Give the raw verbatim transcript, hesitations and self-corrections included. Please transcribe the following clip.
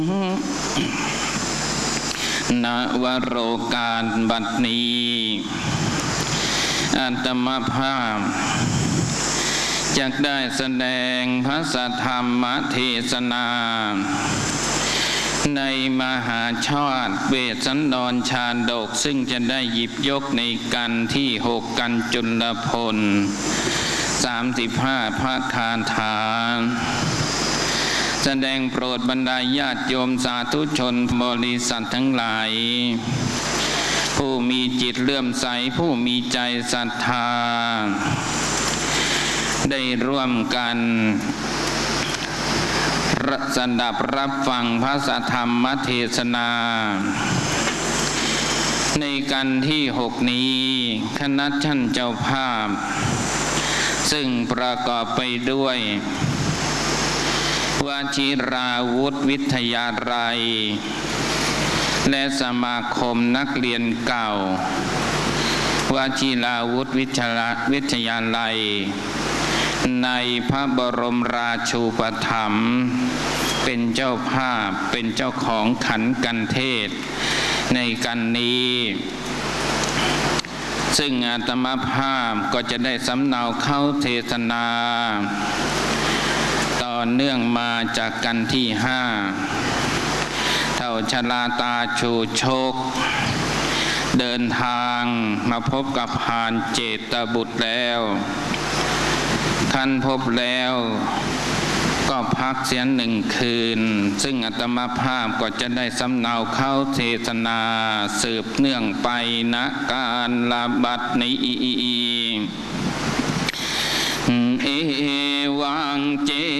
ณวโรกาลบัดนี้อาตมาภาพจักได้แสดงพระสัทธรรมเทศนาในมหาชาติเวสสันดรชาดกซึ่งจะได้หยิบยกในกันที่หกกันจุลพลสามสิบห้าพระคาถาแสดงโปรดบรรดาญาติโยมสาธุชนบริษัททั้งหลายผู้มีจิตเลื่อมใสผู้มีใจศรัทธาได้ร่วมกันสดับรับฟังพระสัทธรรมเทศนาในกันที่หกนี้คณะท่านเจ้าภาพซึ่งประกอบไปด้วยวชิราวุธวิทยาลัยและสมาคมนักเรียนเก่าวชิราวุธวิทยาลัยในพระบรมราชูปถัมภ์เป็นเจ้าภาพเป็นเจ้าของขันกันเทศในกันนี้ซึ่งอาตมาภาพก็จะได้สำเนาเข้าเทศนาต่อเนื่องมาจากกันที่ห้าเท่าชลาตาชูโชคเดินทางมาพบกับพานเจตบุตรแล้วท่านพบแล้วก็พักเสียหนึ่งคืนซึ่งอาตมาภาพก็จะได้สำเนาเข้าเทศนาสืบเนื่องไปณการละบัดนี้เอวังเจ